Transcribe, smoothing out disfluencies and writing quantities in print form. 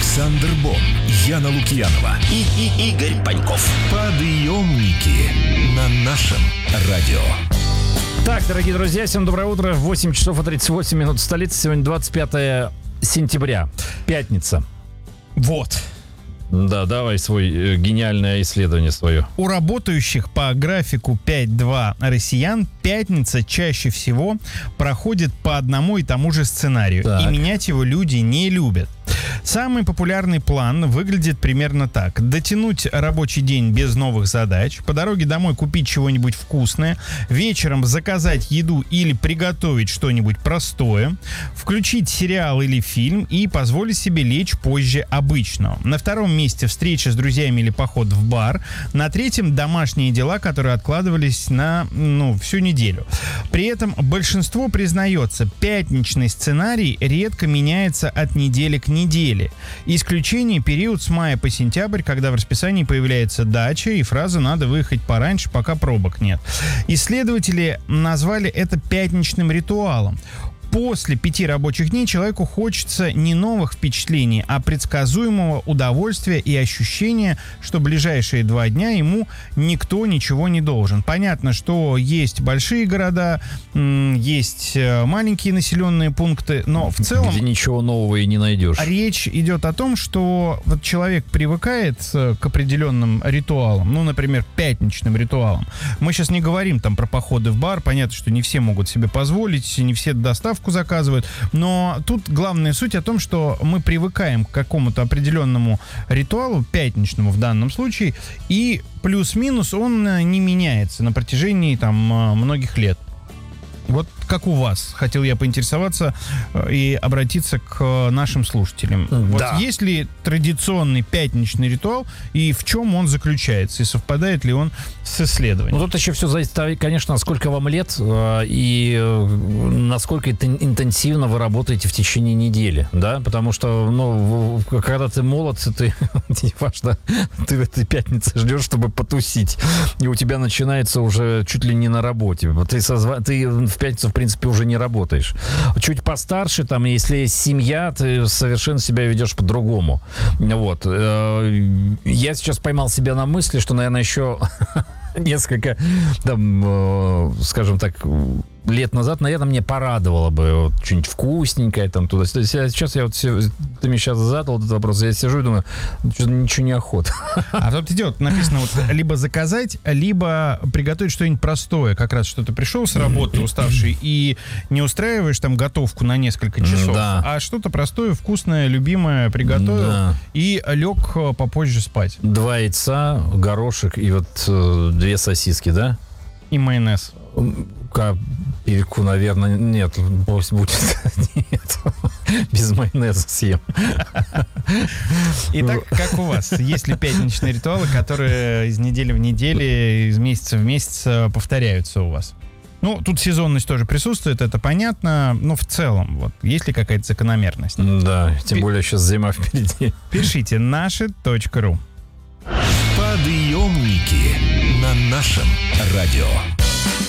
Александр Бон, Яна Лукьянова и Игорь Паньков. Подъемники на нашем радио. Так, дорогие друзья, всем доброе утро. 8 часов и 38 минут в столице. Сегодня 25 сентября. Пятница. Вот. Да, давай свой гениальное исследование свое. У работающих по графику 5-2 россиян пятница чаще всего проходит по одному и тому же сценарию. Так. И менять его люди не любят. Самый популярный план выглядит примерно так. Дотянуть рабочий день без новых задач, по дороге домой купить чего-нибудь вкусное, вечером заказать еду или приготовить что-нибудь простое, включить сериал или фильм и позволить себе лечь позже обычного. На втором месте встреча с друзьями или поход в бар. На третьем домашние дела, которые откладывались на всю неделю. При этом большинство признается, пятничный сценарий редко меняется от недели к неделе. Исключение период с мая по сентябрь, когда в расписании появляется дача и фраза «надо выехать пораньше, пока пробок нет». Исследователи назвали это пятничным ритуалом. После 5 рабочих дней человеку хочется не новых впечатлений, а предсказуемого удовольствия и ощущения, что ближайшие 2 дня ему никто ничего не должен. Понятно, что есть большие города, есть маленькие населенные пункты, но в целом... Где ничего нового и не найдешь. Речь идет о том, что вот человек привыкает к определенным ритуалам, например, пятничным ритуалам. Мы сейчас не говорим там про походы в бар, понятно, что не все могут себе позволить, не все доставку заказывают, но тут главная суть о том, что мы привыкаем к какому-то определенному ритуалу, пятничному в данном случае, и плюс-минус он не меняется на протяжении многих лет. Вот как у вас? Хотел я поинтересоваться и обратиться к нашим слушателям. Да. Вот есть ли традиционный пятничный ритуал и в чем он заключается? И совпадает ли он с исследованием? Тут еще все зависит, конечно, сколько вам лет и насколько интенсивно вы работаете в течение недели, да? Потому что, когда ты молод, ты важно, ты в этой пятнице ждешь, чтобы потусить, и у тебя начинается уже чуть ли не на работе. Ты в пятницу, в принципе, уже не работаешь. Чуть постарше, если есть семья, ты совершенно себя ведешь по-другому. Вот. Я сейчас поймал себя на мысли, что, наверное, еще несколько, скажем так, лет назад, наверное, мне порадовало бы что-нибудь вкусненькое туда. Сейчас ты мне сейчас задал этот вопрос, я сижу и думаю, что-то ничего не охота. А тут идет, написано, либо заказать, либо приготовить что-нибудь простое. Как раз что ты пришел с работы уставший и не устраиваешь там готовку на несколько часов, а что-то простое, вкусное, любимое приготовил и лег попозже спать. 2 яйца, горошек и 2 сосиски, да? И майонез. Капельку, наверное, нет. Пусть будет. Нет. Без майонеза съем. Итак, как у вас? Есть ли пятничные ритуалы, которые из недели в неделю, из месяца в месяц повторяются у вас? Тут сезонность тоже присутствует, это понятно, но в целом, есть ли какая-то закономерность? Да, тем более сейчас зима впереди. Пишите наши.ру. Подъемники на нашем радио.